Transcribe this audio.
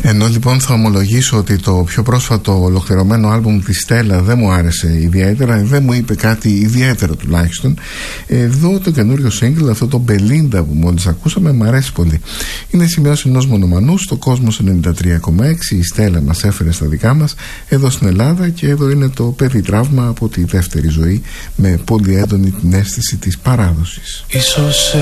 Ενώ λοιπόν θα ομολογήσω ότι το πιο πρόσφατο ολοκληρωμένο άλμπουμ της Στέλλα δεν μου άρεσε ιδιαίτερα, δεν μου είπε κάτι ιδιαίτερο τουλάχιστον. Εδώ το καινούριο single, αυτό το Belinda που μόλις ακούσαμε, μου αρέσει πολύ. Είναι σημειώσεις ενός μονομανού στο Κόσμος 93,6. Η Στέλλα μας έφερε στα δικά μας εδώ στην Ελλάδα, και εδώ είναι το παιδί τραύμα από τη δεύτερη ζωή, με πολύ έντονη την αίσθηση της παράδοσης.